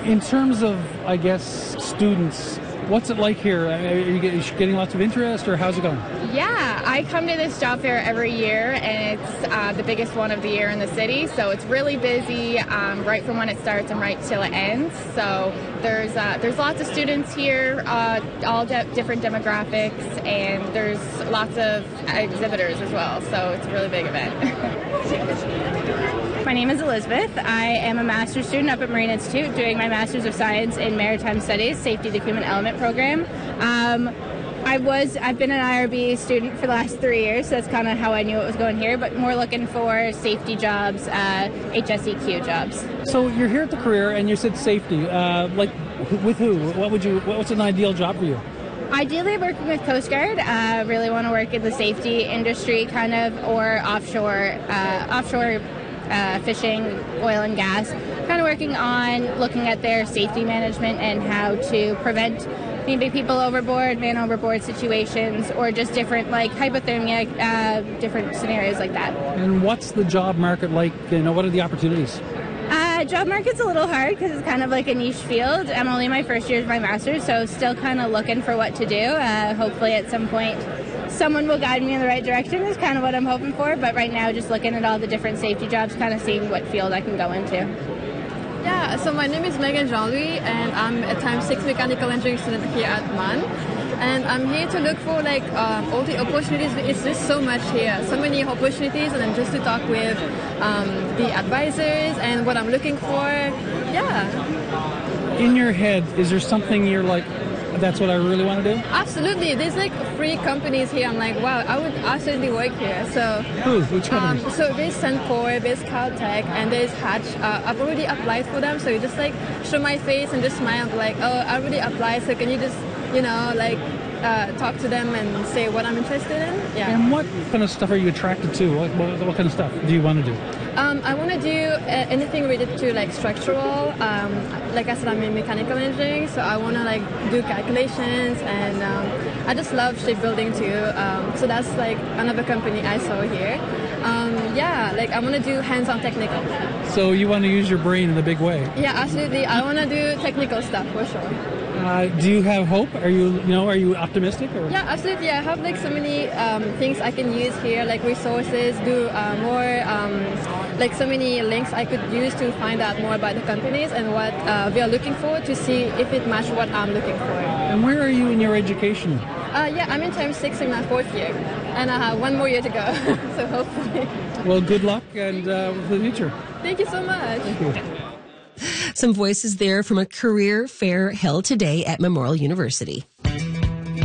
In terms of, I guess, students, what's it like here? Are you getting lots of interest, or how's it going? Yeah, I come to this job fair every year, and it's the biggest one of the year in the city. So it's really busy, right from when it starts and right till it ends. So there's lots of students here, all different demographics, and there's lots of exhibitors as well. So it's a really big event. My name is Elizabeth. I am a master's student up at Marine Institute doing my Master's of Science in Maritime Studies, Safety of the Human Element program. I've been an IRB student for the last 3 years, so that's kind of how I knew it was going here, but more looking for safety jobs, HSEQ jobs. So you're here at the career, and you said safety. Like, with who? What's an ideal job for you? Ideally, working with Coast Guard. Really want to work in the safety industry, kind of, or offshore fishing, oil and gas, kind of working on looking at their safety management and how to prevent maybe people overboard, man overboard situations, or just different like hypothermia, different scenarios like that. And what's the job market like? What are the opportunities? Job market's a little hard because it's kind of like a niche field. I'm only my first year of my master's, so still kind of looking for what to do. Hopefully at some point someone will guide me in the right direction is kind of what I'm hoping for, but right now just looking at all the different safety jobs, kind of seeing what field I can go into. Yeah, so my name is Megan Jean-Louis, and I'm a Time 6 mechanical engineering student here at MAN. And I'm here to look for all the opportunities. It's just so much here, so many opportunities, and then just to talk with the advisors and what I'm looking for. Yeah. In your head, is there something you're like, that's what I really want to do? Absolutely. There's 3 companies here. I'm like, wow, I would absolutely work here. So which companies? So there's Suncor, there's Caltech, and there's Hatch. I've already applied for them, so you just show my face and just smile, like, oh, I already applied, so can you just talk to them and say what I'm interested in? Yeah. And what kind of stuff are you attracted to? What kind of stuff do you want to do? I want to do anything related to structural. Like I said, I'm in mechanical engineering, so I want to do calculations, and I just love shipbuilding too. So that's another company I saw here. I want to do hands-on technical. So you want to use your brain in a big way? Yeah, absolutely. I want to do technical stuff for sure. Do you have hope? Are you optimistic? Or? Yeah, absolutely. I have so many things I can use here, like resources, do more, so many links I could use to find out more about the companies and what we are looking for to see if it matches what I'm looking for. And where are you in your education? I'm in Time 6 in my 4th year, and I have 1 more year to go, so hopefully. Well, good luck and for the future. Thank you so much. Thank you. Some voices there from a career fair held today at Memorial University.